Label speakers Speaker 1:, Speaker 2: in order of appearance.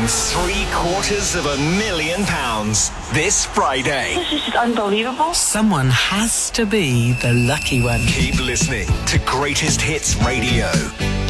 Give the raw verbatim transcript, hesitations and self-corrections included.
Speaker 1: three quarters of a million pounds this Friday.
Speaker 2: This is just unbelievable.
Speaker 3: Someone has to be the lucky one.
Speaker 1: Keep listening to Greatest Hits Radio.